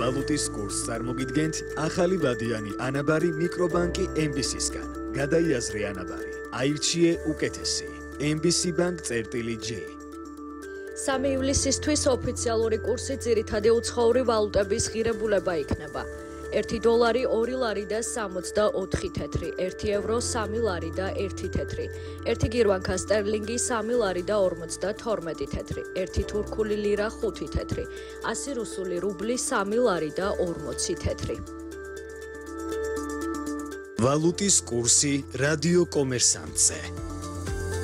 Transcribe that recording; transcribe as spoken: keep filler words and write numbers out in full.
ვალუტის კურსს წარმოგიდგენთ ახალი ვადიანი ანაბარი მიკრობანკი ემ ბი სისგან. გადაიაზრე ანაბარი, აირჩიე უკეთესი. ემ ბი სი ბანკ წერტილი ჯი. სამი ივლისისთვის ოფიციალური კურსი ძირითადი უცხოური ვალუტების ღირებულება იქნება. ერთი დოლარი ორი ლარი და სამოცდაოთხი თეთრი, ერთი ევრო სამი ლარი და ერთი თეთრი, ერთი გირვანქა სტერლინგი სამი ლარი და ორმოცდათორმეტი თეთრი, ერთი თურქული ლირა ხუთი თეთრი, ასი რუსული რუბლი სამი ლარი და ორმოცი თეთრი. ვალუტის კურსი რადიო კომერსანტზე.